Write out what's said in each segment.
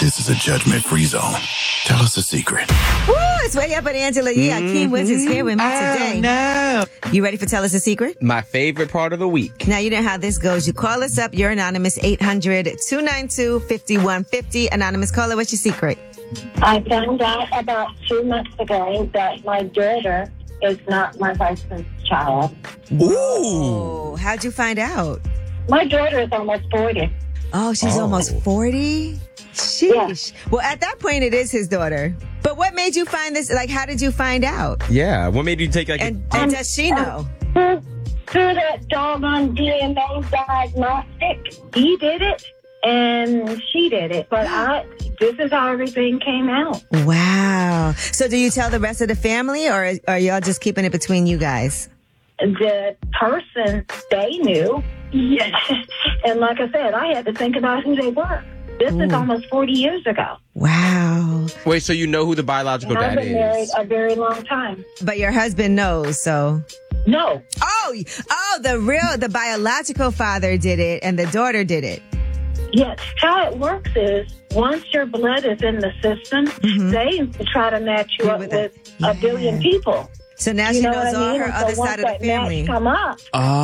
This is a judgment-free zone. Tell us a secret. Woo, it's Way Up with Angela Yee. Akeem Woods is here with me today. No. You ready for Tell Us a Secret? My favorite part of the week. Now, you know how this goes. You call us up. You're anonymous, 800-292-5150. Anonymous caller, what's your secret? I found out about 2 months ago that my daughter is not my husband's child. Ooh. How'd you find out? My daughter is almost 40. Oh, she's almost 40? Sheesh. Yeah. Well, at that point, it is his daughter. But what made you find this? Like, how did you find out? Yeah. What made you take And does she know? Through that doggone DNA diagnostic. He did it, and she did it. But this is how everything came out. Wow. So do you tell the rest of the family, or are y'all just keeping it between you guys? The person, they knew. Yes. And like I said, I had to think about who they were. This is almost 40 years ago. Wow. Wait, so you know who the biological dad is? I've been married a very long time. But your husband knows, so... No. Oh, the biological father did it and the daughter did it. Yes. How it works is once your blood is in the system, they try to match you up with a billion people. So now she knows all her other side of the family. Come up.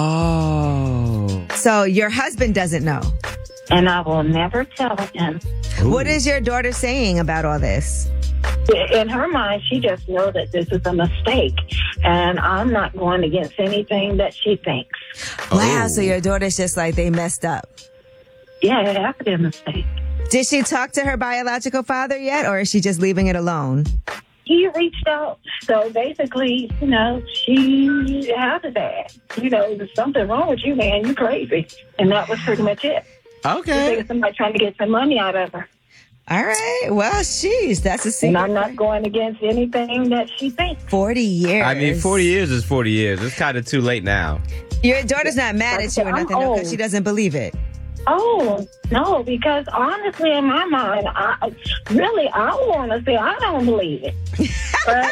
Oh. So your husband doesn't know. And I will never tell him. Ooh. What is your daughter saying about all this? In her mind, she just knows that this is a mistake. And I'm not going against anything that she thinks. Wow, so your daughter's just like, they messed up. Yeah, it has to be a mistake. Did she talk to her biological father yet, or is she just leaving it alone? He reached out. So basically, she has a dad. There's something wrong with you, man. You crazy. And that was pretty much it. Okay. Somebody trying to get some money out of her. All right. Well, that's a secret. And I'm not going against anything that she thinks. 40 years. I mean, 40 years is 40 years. It's kind of too late now. Your daughter's not mad at you or nothing because she doesn't believe it. Oh, no, because honestly, in my mind, I want to say I don't believe it. But,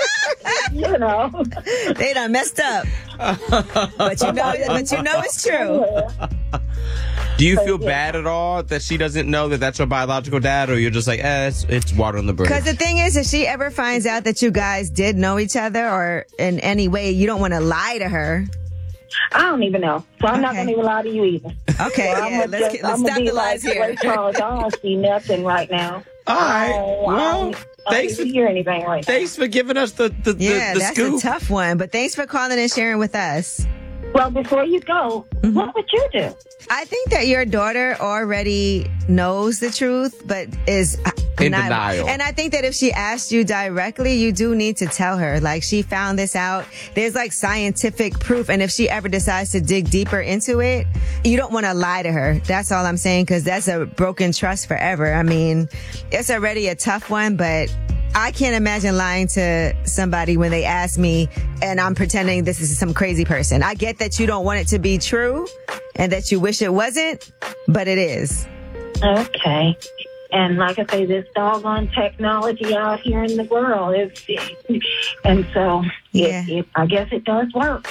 They done messed up. But you know it's true. Do you feel bad at all that she doesn't know that that's her biological dad, or you're just like, it's water on the bridge? Because the thing is, if she ever finds out that you guys did know each other or in any way, you don't want to lie to her. I don't even know. So I'm not going to even lie to you either. Okay, let's stop the lies here. Charles, I don't see nothing right now. All right. I don't hear anything right now. Thanks for giving us the that's scoop. A tough one, but thanks for calling and sharing with us. Well, before you go, what would you do? I think that your daughter already knows the truth, but is in denial. And I think that if she asked you directly, you do need to tell her, like, she found this out. There's like scientific proof. And if she ever decides to dig deeper into it, you don't want to lie to her. That's all I'm saying, because that's a broken trust forever. I mean, it's already a tough one, but I can't imagine lying to somebody when they ask me and I'm pretending this is some crazy person. I get that you don't want it to be true and that you wish it wasn't, but it is. Okay. And like I say, this doggone technology out here in the world is, and so I guess it does work.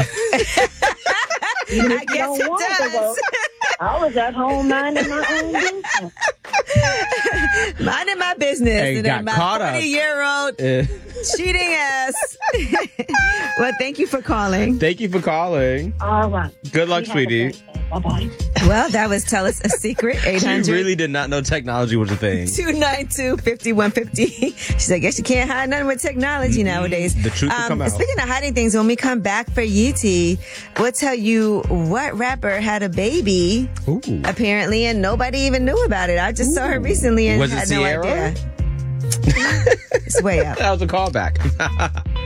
I guess it does. I was at home minding my own business. Minding my business. Hey, and got then my caught 40-year-old cheating ass. Well, thank you for calling. Thank you for calling. All right. Good luck, sweetie. Bye-bye. Well, that was Tell Us a Secret. 800. She really did not know technology was a thing. 292-5150. She's like, I guess you can't hide nothing with technology nowadays. The truth will come out. Speaking of hiding things, when we come back for Yeetie, we'll tell you what rapper had a baby, apparently, and nobody even knew about it. I just saw her recently and was had it no Sierra? idea. It's Way Up. That was a callback.